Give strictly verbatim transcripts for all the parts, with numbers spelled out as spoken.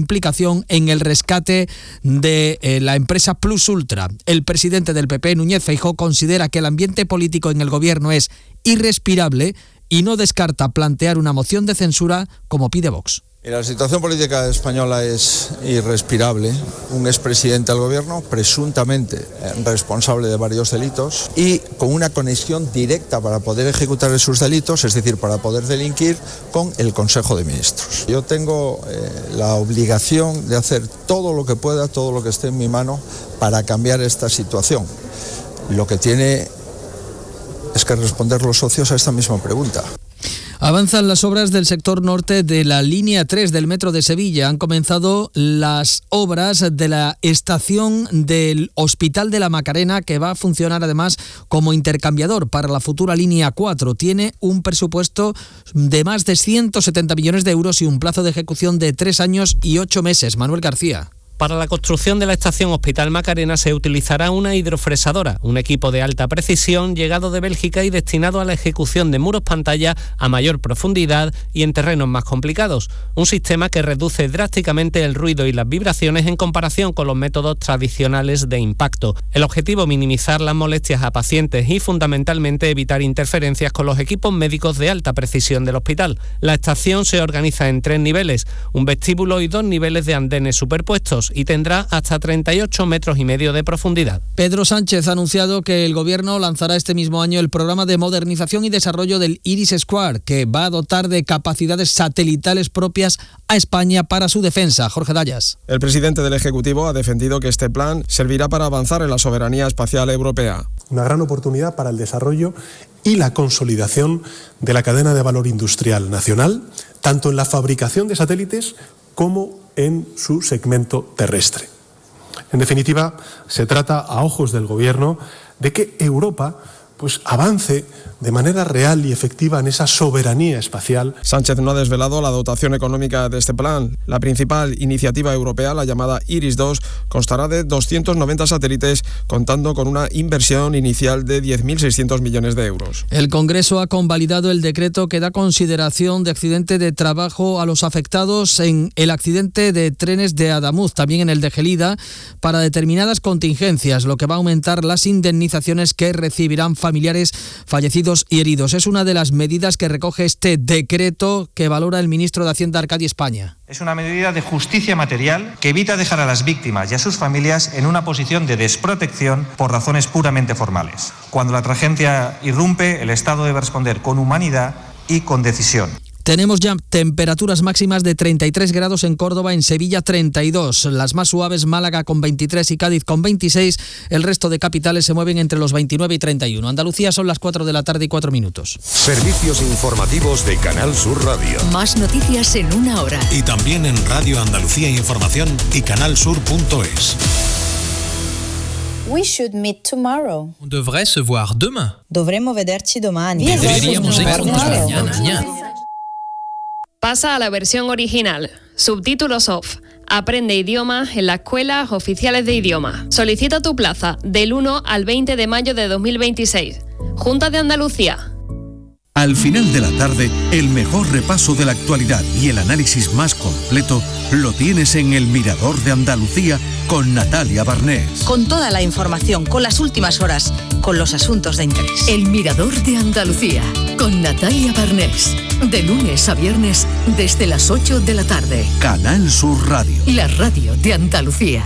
implicación en el rescate de eh, la empresa Plus Ultra. El presidente del P P, Núñez Feijóo, considera que el ambiente político en el gobierno es irrespirable y no descarta plantear una moción de censura como pide Vox. La situación política española es irrespirable. Un expresidente del gobierno, presuntamente responsable de varios delitos y con una conexión directa para poder ejecutar esos delitos, es decir, para poder delinquir, con el Consejo de Ministros. Yo tengo eh, la obligación de hacer todo lo que pueda, todo lo que esté en mi mano para cambiar esta situación. Lo que tiene es que responder los socios a esta misma pregunta. Avanzan las obras del sector norte de la línea tres del metro de Sevilla. Han comenzado las obras de la estación del Hospital de la Macarena, que va a funcionar además como intercambiador para la futura línea cuatro. Tiene un presupuesto de más de ciento setenta millones de euros y un plazo de ejecución de tres años y ocho meses. Manuel García. Para la construcción de la estación Hospital Macarena se utilizará una hidrofresadora, un equipo de alta precisión llegado de Bélgica y destinado a la ejecución de muros pantalla a mayor profundidad y en terrenos más complicados. Un sistema que reduce drásticamente el ruido y las vibraciones en comparación con los métodos tradicionales de impacto. El objetivo, minimizar las molestias a pacientes y fundamentalmente evitar interferencias con los equipos médicos de alta precisión del hospital. La estación se organiza en tres niveles, un vestíbulo y dos niveles de andenes superpuestos, y tendrá hasta treinta y ocho metros y medio de profundidad. Pedro Sánchez ha anunciado que el Gobierno lanzará este mismo año el programa de modernización y desarrollo del Iris Square, que va a dotar de capacidades satelitales propias a España para su defensa. Jorge Dallas. El presidente del Ejecutivo ha defendido que este plan servirá para avanzar en la soberanía espacial europea. Una gran oportunidad para el desarrollo y la consolidación de la cadena de valor industrial nacional, tanto en la fabricación de satélites como en su segmento terrestre. En definitiva, se trata, a ojos del Gobierno, de que Europa pues avance de manera real y efectiva en esa soberanía espacial. Sánchez no ha desvelado la dotación económica de este plan. La principal iniciativa europea, la llamada Iris dos, constará de doscientos noventa satélites, contando con una inversión inicial de diez mil seiscientos millones de euros. El Congreso ha convalidado el decreto que da consideración de accidente de trabajo a los afectados en el accidente de trenes de Adamuz, también en el de Gelida, para determinadas contingencias, lo que va a aumentar las indemnizaciones que recibirán familiares fallecidos y heridos. Es una de las medidas que recoge este decreto que valora el ministro de Hacienda, Arcadi España. Es una medida de justicia material que evita dejar a las víctimas y a sus familias en una posición de desprotección por razones puramente formales. Cuando la tragedia irrumpe, el Estado debe responder con humanidad y con decisión. Tenemos ya temperaturas máximas de treinta y tres grados en Córdoba, en Sevilla treinta y dos, las más suaves Málaga con veintitrés y Cádiz con veintiséis, el resto de capitales se mueven entre los veintinueve y treinta y uno. Andalucía son las cuatro de la tarde y cuatro minutos. Servicios informativos de Canal Sur Radio. Más noticias en una hora. Y también en Radio Andalucía Información y canal sur punto es. We should meet tomorrow. On devrait se voir demain. Dovremmo vederci domani. Deberíamos vernos mañana. Pasa a la versión original. Subtítulos off. Aprende idiomas en las escuelas oficiales de idioma. Solicita tu plaza del uno al veinte de mayo de dos mil veintiséis. Junta de Andalucía. Al final de la tarde, el mejor repaso de la actualidad y el análisis más completo lo tienes en El Mirador de Andalucía con Natalia Barnés. Con toda la información, con las últimas horas, con los asuntos de interés. El Mirador de Andalucía con Natalia Barnés. De lunes a viernes desde las ocho de la tarde. Canal Sur Radio. La radio de Andalucía.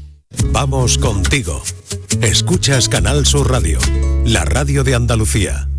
Vamos contigo. Escuchas Canal Sur Radio, la radio de Andalucía.